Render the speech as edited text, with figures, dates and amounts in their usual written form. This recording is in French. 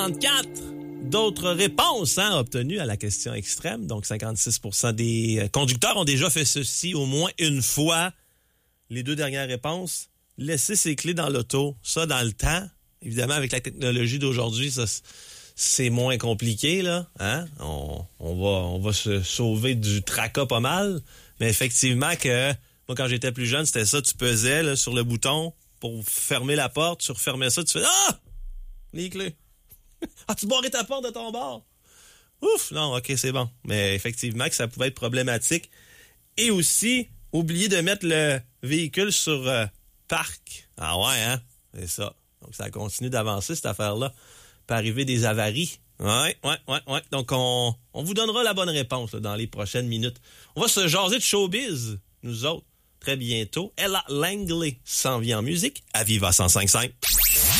54 d'autres réponses obtenues à la question extrême. Donc, 56% des conducteurs ont déjà fait ceci au moins une fois. Les 2 dernières réponses, laisser ses clés dans l'auto, ça dans le temps. Évidemment, avec la technologie d'aujourd'hui, ça c'est moins compliqué, là. Hein? On va se sauver du tracas pas mal. Mais effectivement que moi, quand j'étais plus jeune, c'était ça, tu pesais là, sur le bouton pour fermer la porte, tu refermais ça, tu fais « Ah! Les clés! Tu barrais ta porte de ton bord! » Ouf! Non, OK, c'est bon. Mais effectivement que ça pouvait être problématique. Et aussi, oublier de mettre le véhicule sur parc. Ah ouais, hein? C'est ça. Donc, ça continue d'avancer, cette affaire-là. Peut arriver des avaries. Ouais. Donc, on vous donnera la bonne réponse là, dans les prochaines minutes. On va se jaser de showbiz, nous autres, très bientôt. Ella Langley s'en vient en musique à Viva 105.5.